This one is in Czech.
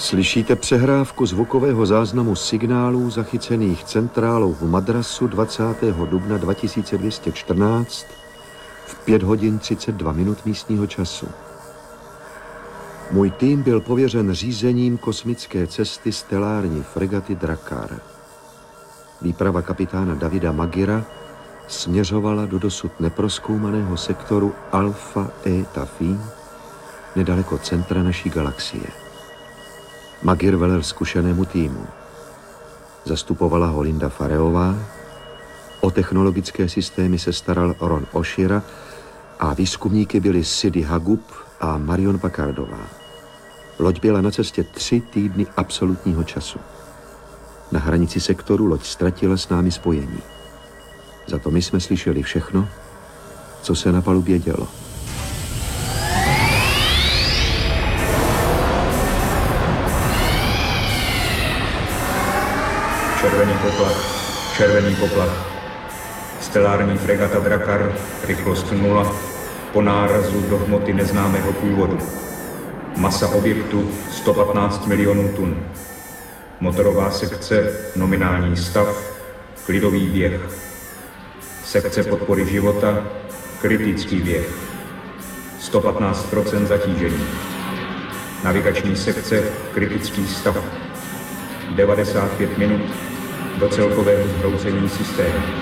Slyšíte přehrávku zvukového záznamu signálů zachycených centrálou v Madrasu 20. dubna 2214 v 5 hodin 32 minut místního času. Můj tým byl pověřen řízením kosmické cesty stelární fregaty Drakkar. Výprava kapitána Davida Magira směřovala do dosud neprozkoumaného sektoru Alpha Eta Phi nedaleko centra naší galaxie. Magir velel zkušenému týmu. Zastupovala ho Linda Fareová, o technologické systémy se staral Ron Oshira a výzkumníky byli Sidi Hagub a Marion Packardová. Loď byla na cestě 3 týdny absolutního času. Na hranici sektoru loď ztratila s námi spojení. Za to my jsme slyšeli všechno, co se na palubě dělo. Červený poplach. Stelární fregata Drakkar, rychlost 0, po nárazu do hmoty neznámého původu. Masa objektu 115 milionů tun. Motorová sekce, nominální stav, klidový běh. Sekce podpory života, kritický běh. 115% zatížení. Navigační sekce, kritický stav. 95 minut do celkového zhroucení systému.